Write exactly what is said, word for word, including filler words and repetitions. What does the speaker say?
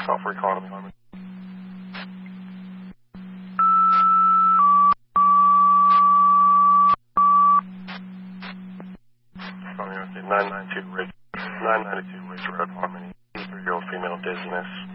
Call for economy Harmon. nine ninety-two Ridge, nine ninety-two Ridge Road, Harmony. three-year-old female dizziness.